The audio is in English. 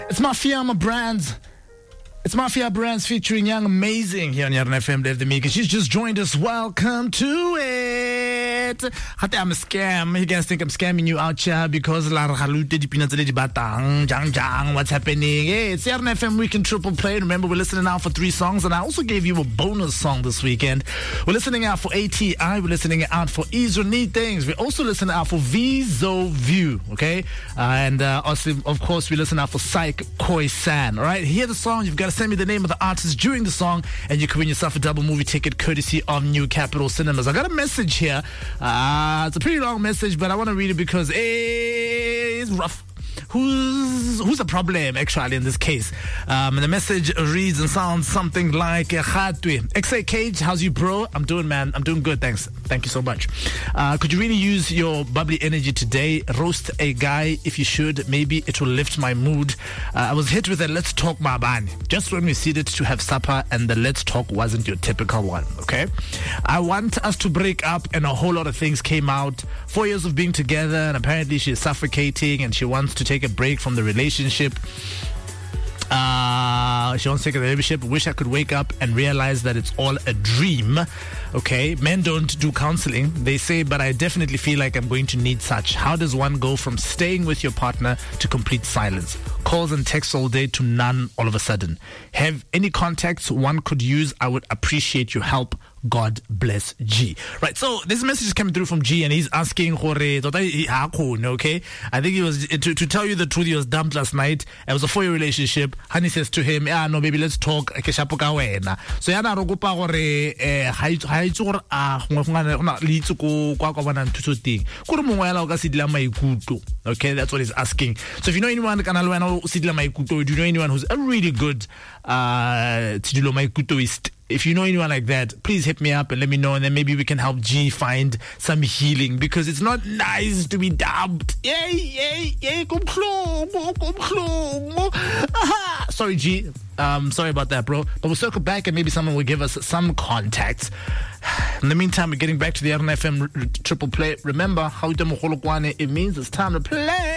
It's Mafia Brands. It's Mafia Brands featuring Young Amazing here on Yarn FM. Dave the Meek. She's just joined us. Welcome to it. I'm a scam. You guys think I'm scamming you out here because what's happening? Hey, it's Yarn FM Weekend Triple Play. Remember, we're listening out for 3 songs, and I also gave you a bonus song this weekend. We're listening out for ATI. We're listening out for Ease or Need Things. We're also listening out for Viso View. Okay, and also, of course, we listen out for Psych Koi San. All right, hear the song. You've got to send me the name of the artist during the song, and you can win yourself a double movie ticket courtesy of New Capital Cinemas. I got a message here. It's a pretty long message, but I want to read it because it's rough. Who's the problem actually in this case? And the message reads and sounds something like XA Cage, how's you, bro? I'm doing, man. I'm doing good, thanks. Thank you so much. Could you really use your bubbly energy today? Roast a guy if you should. Maybe it will lift my mood. I was hit with a let's talk mabani just when we seated to have supper, and the let's talk wasn't your typical one. Okay, I want us to break up, and a whole lot of things came out. 4 years of being together, and apparently she's suffocating, and she wants to take a break from the relationship. She wants to take a relationship. Wish I could wake up and realize that it's all a dream. Okay, men don't do counseling, they say, but I definitely feel like I'm going to need such. How does one go from staying with your partner to complete silence? Calls and texts all day to none all of a sudden. Have any contacts one could use? I would appreciate your help. God bless G. Right, so this message is coming through from G, and he's asking, okay? I think he was, to tell you the truth, he was dumped last night. It was a 4-year relationship. Honey says to him, no, baby, let's talk. So yana rogopa gore ha itse gore le itse kwa bana nthuso ting gore mongwe ya la o ka sidila maikutlo. Okay, that's what he's asking. So if you know anyone kana le wena o sidila maikutlo, do you know anyone who's a really good sidilo maikutloist? If you know anyone like that, please hit me up and let me know, and then maybe we can help G find some healing, because it's not nice to be dumped. Yay, sorry, G. Sorry about that, bro. But we'll circle back and maybe someone will give us some contacts. In the meantime, we're getting back to the RNFM Triple Play. Remember, it means it's time to play.